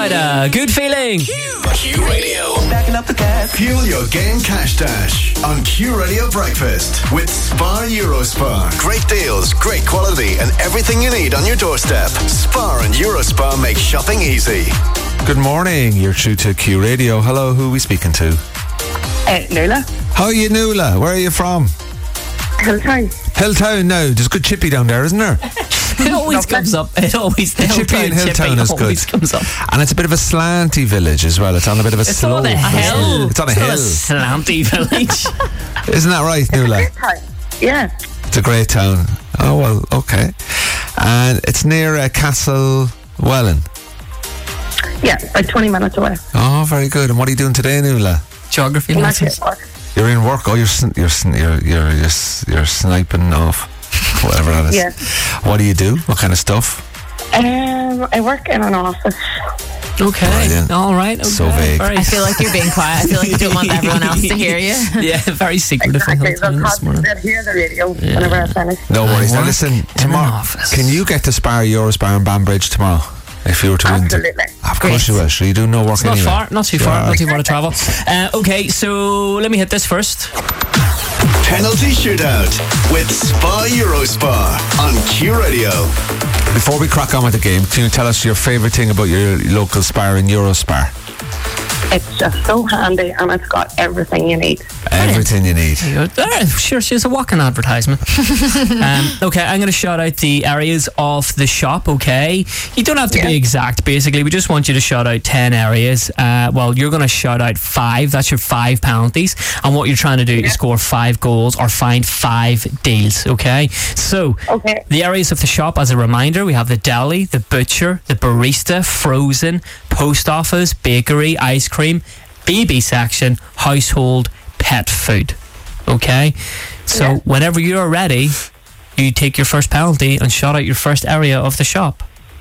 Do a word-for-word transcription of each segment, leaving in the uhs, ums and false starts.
right, uh, good feeling. Q Radio. Backing up the gas. Fuel your game cash dash on Q Radio Breakfast with Spar Eurospar. Great deals, great quality, and everything you need on your doorstep. Spar and Eurospar make shopping easy. Good morning. You're true to Q Radio. Hello, who are we speaking to? Uh, Nuala. How are you, Nuala? Where are you from? Hilltown. Hilltown now. There's a good chippy down there, isn't there? It always comes up. It always the chippy in Hilltown is good, comes up. and it's a bit of a slanty village as well. It's on a bit of a It's slope. on a hill. It's on a It's hill. not a slanty village. Isn't that right, Nuala? Yeah. It's a great town. Oh well, okay. And it's near uh, Castle Welland. Yeah, like twenty minutes away. Oh, very good. And what are you doing today, Nuala? Geography I'm actually lessons. at work. You're in work. Oh, you're sn- you're sn- you're you're you're, s- you're sniping off whatever that is. Yeah. What do you do? What kind of stuff? Um, I work in an office. Okay. Brilliant. All right. Okay. So vague. Very I feel like you're being quiet. I feel like you don't want everyone else to hear you. Yeah, very secretive. Exactly. in Hilltown They'll this morning. they'll hear the radio whenever I finish. No worries. Now work listen, in tomorrow. an office. Can you get to Spar Eurospar in Banbridge tomorrow? If you were to win, Absolutely. of course you will. So you do no work It's not anyway. far, not too far, Yeah. not too far to travel. Uh, okay, so let me hit this first. Penalty shootout with Spar Eurospar on Q Radio. Before we crack on with the game, can you tell us your favourite thing about your local Spar in Eurospar? It's just so handy and it's got everything you need. Everything you need. Uh, sure, she's a walking advertisement. um, okay, I'm going to shout out the areas of the shop, okay? You don't have to Yeah. be exact, basically. We just want you to shout out ten areas. Uh, well, you're going to shout out five. That's your five penalties. And what you're trying to do is score five goals or find five deals, okay? So, Okay. the areas of the shop, as a reminder, we have the deli, the butcher, the barista, frozen, post office, bakery, ice cream, B B section, household, pet food. Okay? So Yeah. whenever you're ready, you take your first penalty and shout out your first area of the shop.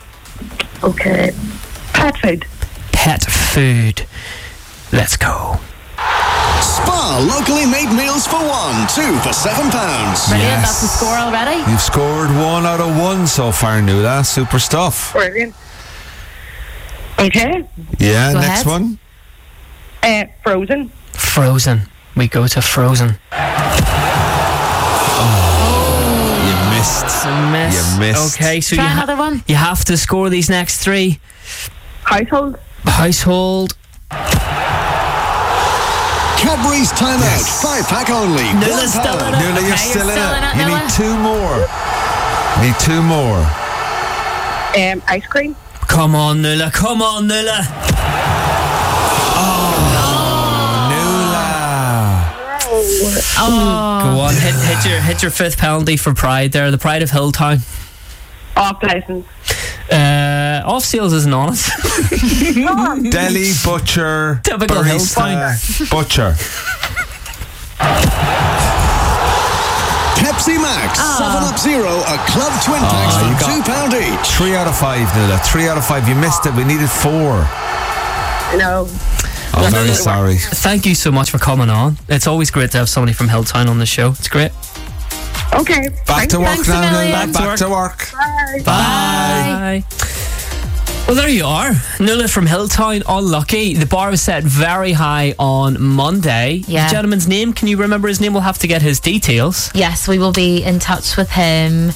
Okay. Pet food. Pet food. Let's go. Spar locally made meals for one, two for seven pounds. Brilliant, Yes. that's the score already. You've scored one out of one so far, Nuala. Super stuff. Brilliant. Okay. Yeah, Go next ahead. one. Uh, frozen. Frozen. We go to Frozen. You missed. It's a miss. You missed. Okay, so Try you, ha- another one. you have to score these next three. Household. Household. Cadbury's Time Yes. Out. Five pack only. Nuala's one still pound. in it. Nuala, you're Okay, still you're in still it. in it, You Nuala. need two more. Need two more. Um, ice cream. Come on, Nuala. Come on, Nuala. Nuala. Oh, Go on, hit, hit your hit your fifth penalty for Pride there. The Pride of Hilltown. Off license. Uh, off sales isn't on it. Deli, butcher, Typical barista, butcher. Pepsi Max. seven Up Zero. A club twin packs you for got- two pound each. Three out of five, Nuala. Three out of five. You missed it. We needed four. No. Oh, very sorry. Thank you so much for coming on. It's always great to have somebody from Hilltown on the show. It's great. Okay. Back Thank to you. work Thanks a now, Nuala. million. Back to work. Bye. Bye. Well, there you are. Nuala from Hilltown, unlucky. The bar was set very high on Monday. Yeah. The gentleman's name, can you remember his name? We'll have to get his details. yes, we will be in touch with him.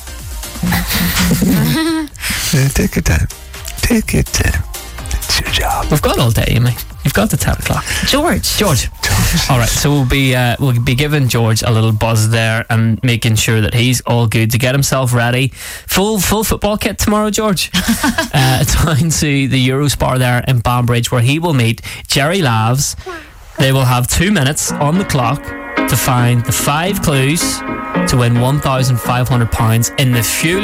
Yeah, take it down. Take it down. It's your job. We've got all day, Amy. You've got the ten o'clock. George. George. All right, so we'll be uh, we'll be giving George a little buzz there and making sure that he's all good to get himself ready. Full full football kit tomorrow, George. uh, down to the Eurospar there in Banbridge, where he will meet Jerry Lavs. They will have two minutes on the clock to find the five clues to win one thousand five hundred pounds in the Fuel